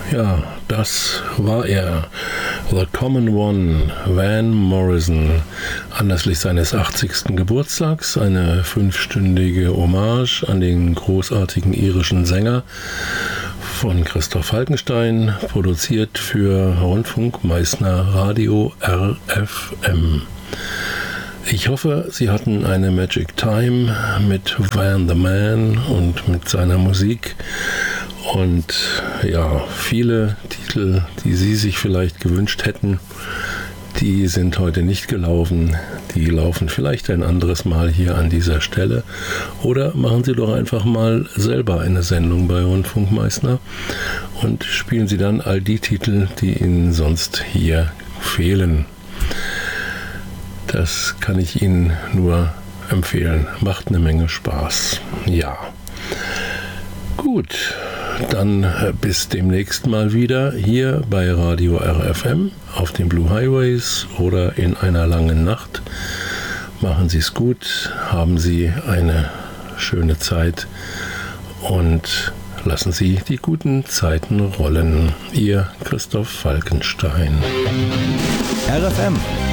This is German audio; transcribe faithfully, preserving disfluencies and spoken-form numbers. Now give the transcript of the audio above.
Ja, das war er. The Common One, Van Morrison. Anlässlich seines achtzigsten Geburtstags eine fünfstündige Hommage an den großartigen irischen Sänger von Christoph Falkenstein, produziert für Rundfunk Meißner Radio R F M. Ich hoffe, Sie hatten eine Magic Time mit Van the Man und mit seiner Musik. Und ja, viele Titel, die Sie sich vielleicht gewünscht hätten, die sind heute nicht gelaufen. Die laufen vielleicht ein anderes Mal hier an dieser Stelle. Oder machen Sie doch einfach mal selber eine Sendung bei Rundfunk Meißner und spielen Sie dann all die Titel, die Ihnen sonst hier fehlen. Das kann ich Ihnen nur empfehlen. Macht eine Menge Spaß. Ja. Gut, dann bis demnächst mal wieder hier bei Radio R F M auf den Blue Highways oder in einer langen Nacht. Machen Sie es gut, haben Sie eine schöne Zeit und lassen Sie die guten Zeiten rollen. Ihr Christoph Falkenstein. R F M